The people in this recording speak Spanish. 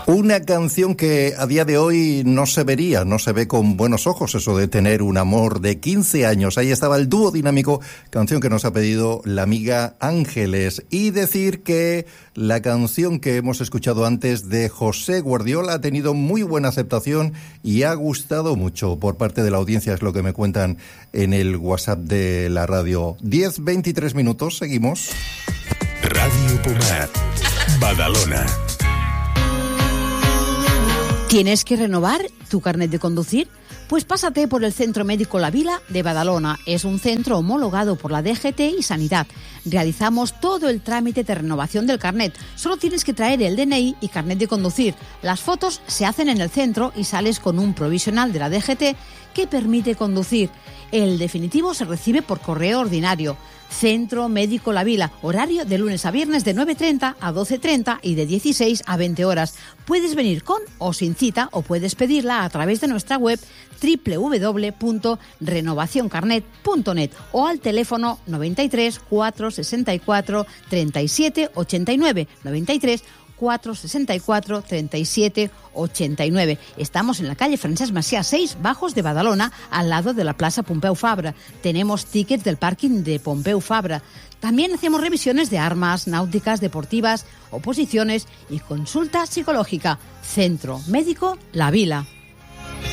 Una canción que a día de hoy no se ve con buenos ojos, eso de tener un amor de 15 años. Ahí estaba el dúo dinámico, canción que nos ha pedido la amiga Ángeles. Y decir que la canción que hemos escuchado antes de José Guardiola ha tenido muy buena aceptación y ha gustado mucho por parte de la audiencia, es lo que me cuentan en el WhatsApp de la radio. 10:23 minutos, seguimos. Radio Pomar, Badalona. ¿Tienes que renovar tu carnet de conducir? Pues pásate por el Centro Médico La Vila de Badalona. Es un centro homologado por la DGT y Sanidad. Realizamos todo el trámite de renovación del carnet. Solo tienes que traer el DNI y carnet de conducir. Las fotos se hacen en el centro y sales con un provisional de la DGT que permite conducir. El definitivo se recibe por correo ordinario. Centro Médico La Vila, horario de lunes a viernes de 9:30 a 12:30 y de 16 a 20 horas. Puedes venir con o sin cita o puedes pedirla a través de nuestra web www.renovacioncarnet.net o al teléfono 93 464 37 89 93 464 37 89. Estamos en la calle Francesc Macià 6, Bajos de Badalona, al lado de la Plaza Pompeu Fabra. Tenemos tickets del parking de Pompeu Fabra. También hacemos revisiones de armas, náuticas, deportivas, oposiciones y consulta psicológica. Centro Médico La Vila.